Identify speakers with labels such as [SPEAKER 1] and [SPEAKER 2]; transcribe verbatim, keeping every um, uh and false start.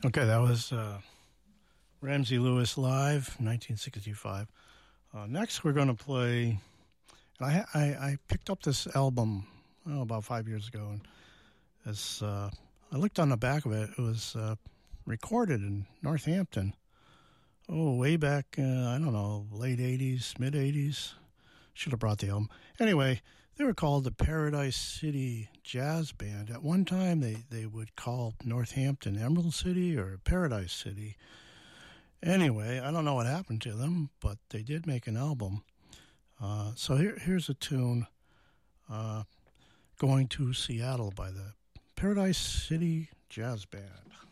[SPEAKER 1] Okay, that was uh, Ramsey Lewis live, nineteen sixty-five. Uh, next, we're going to play. I, I I picked up this album oh, about five years ago, and as uh, I looked on the back of it, it was uh, recorded in Northampton. Oh, way back, uh, I don't know, late eighties, mid eighties. Should have brought the album. Anyway, they were called the Paradise City Jazz Band. At one time, they, they would call Northampton Emerald City or Paradise City. Anyway, I don't know what happened to them, but they did make an album. Uh, so here, here's a tune, uh, Going to Seattle by the Paradise City Jazz Band.